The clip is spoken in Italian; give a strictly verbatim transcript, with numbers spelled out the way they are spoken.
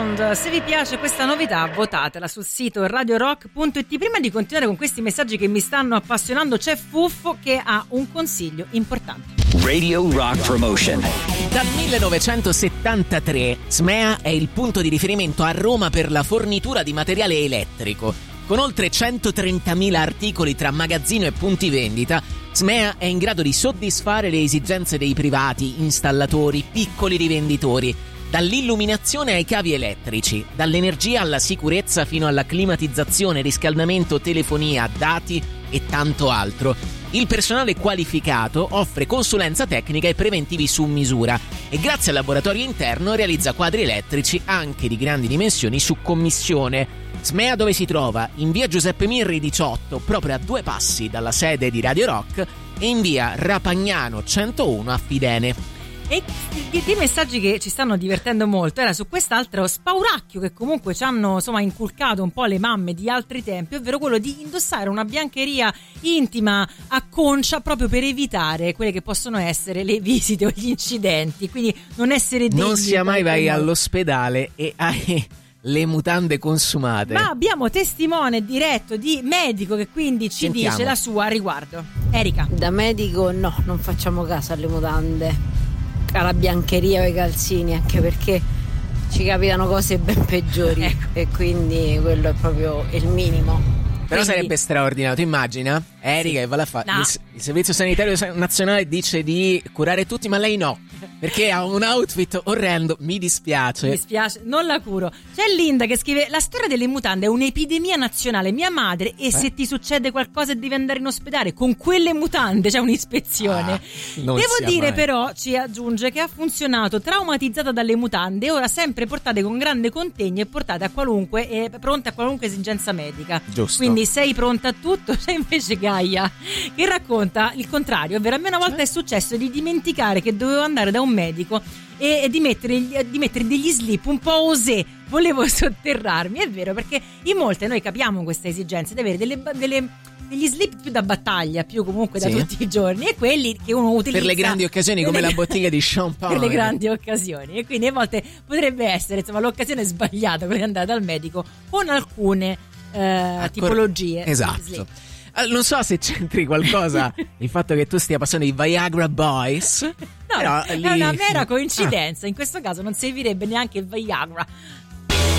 Sound. Se vi piace questa novità, votatela sul sito radio rock punto it. Prima di continuare con questi messaggi che mi stanno appassionando, c'è Fuffo che ha un consiglio importante. Radio Rock Promotion. Dal millenovecentosettantatré Smea è il punto di riferimento a Roma per la fornitura di materiale elettrico. Con oltre centotrentamila articoli tra magazzino e punti vendita, Smea è in grado di soddisfare le esigenze dei privati, installatori, piccoli rivenditori, dall'illuminazione ai cavi elettrici, dall'energia alla sicurezza fino alla climatizzazione, riscaldamento, telefonia, dati e tanto altro. Il personale qualificato offre consulenza tecnica e preventivi su misura e grazie al laboratorio interno realizza quadri elettrici anche di grandi dimensioni su commissione. Smea dove si trova? In via Giuseppe Mirri diciotto, proprio a due passi dalla sede di Radio Rock, e in via Rapagnano centouno a Fidene. E dei messaggi che ci stanno divertendo molto era su quest'altro spauracchio che comunque ci hanno insomma inculcato un po' le mamme di altri tempi, ovvero quello di indossare una biancheria intima a concia proprio per evitare quelle che possono essere le visite o gli incidenti, quindi non essere degni. Non sia mai vai all'ospedale e hai le mutande consumate. Ma abbiamo testimone diretto di medico che quindi ci Sentiamo. dice la sua a riguardo. Erika. Da medico no, non facciamo caso alle mutande, alla biancheria o ai calzini, anche perché ci capitano cose ben peggiori, ecco. E quindi quello è proprio il minimo. Però Quindi... sarebbe straordinario, immagina Erika sì. che va a fare No. il, il Servizio Sanitario Nazionale dice di curare tutti, ma lei no, perché ha un outfit orrendo. Mi dispiace. Mi dispiace, non la curo. C'è Linda che scrive: la storia delle mutande è un'epidemia nazionale. Mia madre, e eh? se ti succede qualcosa e devi andare in ospedale con quelle mutande, c'è un'ispezione. Ah, non Devo sia dire mai. però, ci aggiunge, che ha funzionato, traumatizzata dalle mutande, ora sempre portate con grande contegno e portate a qualunque e pronte a qualunque esigenza medica. Giusto. Quindi sei pronta a tutto. C'è invece Gaia che racconta il contrario, ovvero a me una volta è successo di dimenticare che dovevo andare da un medico e, e di, mettere, di mettere degli slip un po' osé, volevo sotterrarmi. È vero, perché in molte noi capiamo questa esigenza di avere delle, delle, degli slip più da battaglia, più comunque da sì. tutti i giorni, e quelli che uno utilizza per le grandi occasioni, come le, la bottiglia di champagne, per le grandi occasioni. E quindi a volte potrebbe essere insomma l'occasione sbagliata quella di andare dal medico con alcune eh, Accor- tipologie. Esatto. Non so se c'entri qualcosa il fatto che tu stia passando i Viagra Boys. No, però è lì... una mera coincidenza. Ah. In questo caso non servirebbe neanche il Viagra